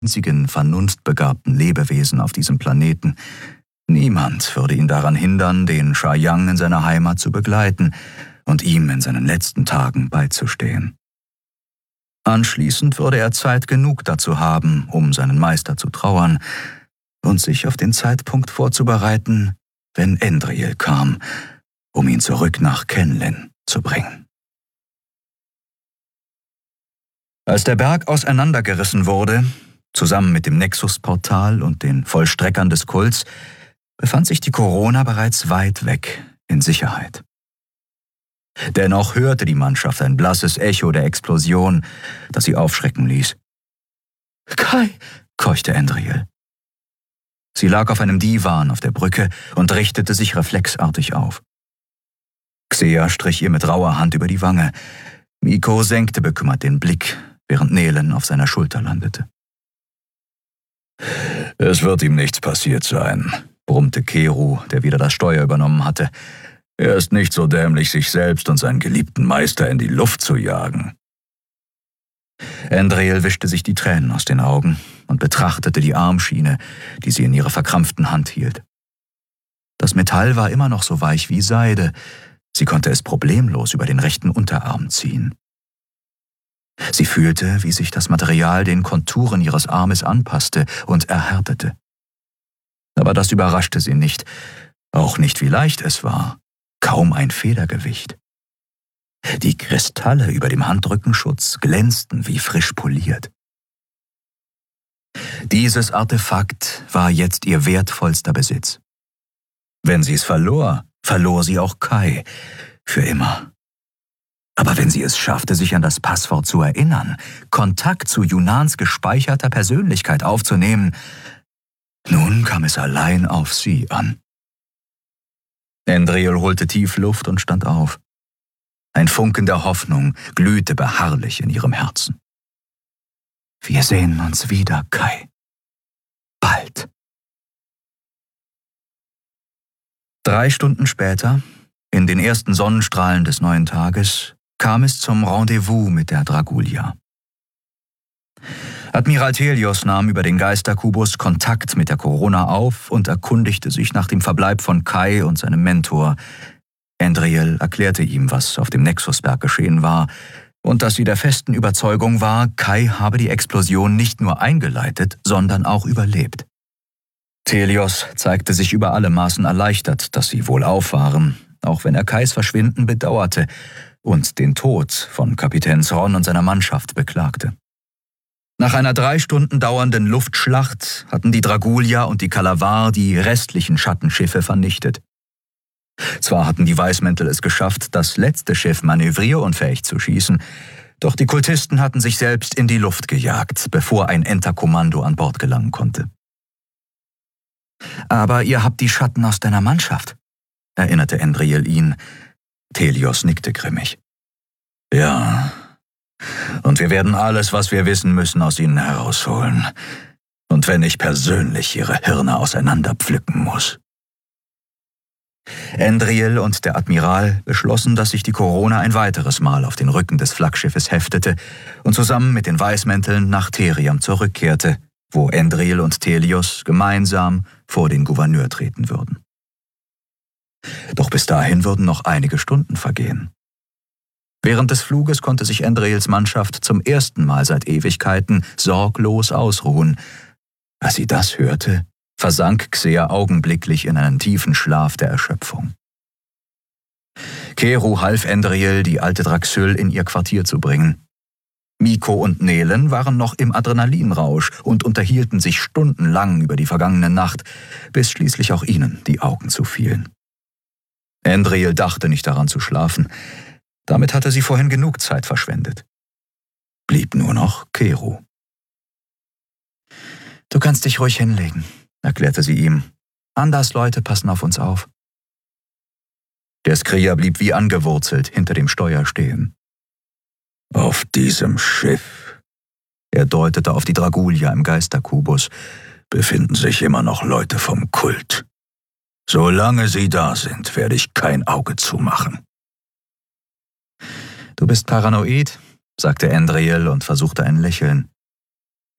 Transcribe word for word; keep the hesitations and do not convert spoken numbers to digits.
einzigen vernunftbegabten Lebewesen auf diesem Planeten. Niemand würde ihn daran hindern, den Sha Yang in seiner Heimat zu begleiten und ihm in seinen letzten Tagen beizustehen. Anschließend würde er Zeit genug dazu haben, um seinen Meister zu trauern und sich auf den Zeitpunkt vorzubereiten, wenn Endriel kam, um ihn zurück nach Kenlin zu bringen. Als der Berg auseinandergerissen wurde, zusammen mit dem Nexus-Portal und den Vollstreckern des Kults, befand sich die Corona bereits weit weg in Sicherheit. Dennoch hörte die Mannschaft ein blasses Echo der Explosion, das sie aufschrecken ließ. »Kai«, keuchte Endriel. Sie lag auf einem Divan auf der Brücke und richtete sich reflexartig auf. Xea strich ihr mit rauer Hand über die Wange. Miko senkte bekümmert den Blick, während Nelen auf seiner Schulter landete. »Es wird ihm nichts passiert sein«, brummte Keru, der wieder das Steuer übernommen hatte. »Er ist nicht so dämlich, sich selbst und seinen geliebten Meister in die Luft zu jagen.« Endriel wischte sich die Tränen aus den Augen und betrachtete die Armschiene, die sie in ihrer verkrampften Hand hielt. Das Metall war immer noch so weich wie Seide, sie konnte es problemlos über den rechten Unterarm ziehen. Sie fühlte, wie sich das Material den Konturen ihres Armes anpasste und erhärtete. Aber das überraschte sie nicht, auch nicht wie leicht es war, kaum ein Federgewicht. Die Kristalle über dem Handrückenschutz glänzten wie frisch poliert. Dieses Artefakt war jetzt ihr wertvollster Besitz. Wenn sie es verlor, verlor sie auch Kai, für immer. Aber wenn sie es schaffte, sich an das Passwort zu erinnern, Kontakt zu Yunans gespeicherter Persönlichkeit aufzunehmen, nun kam es allein auf sie an. Endriel holte tief Luft und stand auf. Ein Funken der Hoffnung glühte beharrlich in ihrem Herzen. »Wir sehen uns wieder, Kai. Bald.« Drei Stunden später, in den ersten Sonnenstrahlen des neuen Tages, kam es zum Rendezvous mit der Dragulia. Admiral Telios nahm über den Geisterkubus Kontakt mit der Corona auf und erkundigte sich nach dem Verbleib von Kai und seinem Mentor. Endriel erklärte ihm, was auf dem Nexusberg geschehen war und dass sie der festen Überzeugung war, Kai habe die Explosion nicht nur eingeleitet, sondern auch überlebt. Telios zeigte sich über alle Maßen erleichtert, dass sie wohlauf waren, auch wenn er Kais Verschwinden bedauerte und den Tod von Kapitän Zron und seiner Mannschaft beklagte. Nach einer drei Stunden dauernden Luftschlacht hatten die Dragulia und die Kalavar die restlichen Schattenschiffe vernichtet. Zwar hatten die Weißmäntel es geschafft, das letzte Schiff manövrierunfähig zu schießen, doch die Kultisten hatten sich selbst in die Luft gejagt, bevor ein Enterkommando an Bord gelangen konnte. »Aber ihr habt die Schatten aus deiner Mannschaft«, erinnerte Endriel ihn. Telios nickte grimmig. »Ja, und wir werden alles, was wir wissen müssen, aus ihnen herausholen. Und wenn ich persönlich ihre Hirne auseinanderpflücken muss.« Endriel und der Admiral beschlossen, dass sich die Corona ein weiteres Mal auf den Rücken des Flaggschiffes heftete und zusammen mit den Weißmänteln nach Theriam zurückkehrte, wo Endriel und Telios gemeinsam vor den Gouverneur treten würden. Doch bis dahin würden noch einige Stunden vergehen. Während des Fluges konnte sich Endriels Mannschaft zum ersten Mal seit Ewigkeiten sorglos ausruhen. Als sie das hörte, versank Xea augenblicklich in einen tiefen Schlaf der Erschöpfung. Keru half Endriel, die alte Draxyl in ihr Quartier zu bringen. Miko und Nelen waren noch im Adrenalinrausch und unterhielten sich stundenlang über die vergangene Nacht, bis schließlich auch ihnen die Augen zufielen. Endriel dachte nicht daran zu schlafen. Damit hatte sie vorhin genug Zeit verschwendet. Blieb nur noch Keru. »Du kannst dich ruhig hinlegen«, erklärte sie ihm. »Anders Leute passen auf uns auf.« Der Skrier blieb wie angewurzelt hinter dem Steuer stehen. »Auf diesem Schiff«, er deutete auf die Dragulia im Geisterkubus, »befinden sich immer noch Leute vom Kult. Solange sie da sind, werde ich kein Auge zumachen.« »Du bist paranoid«, sagte Endriel und versuchte ein Lächeln.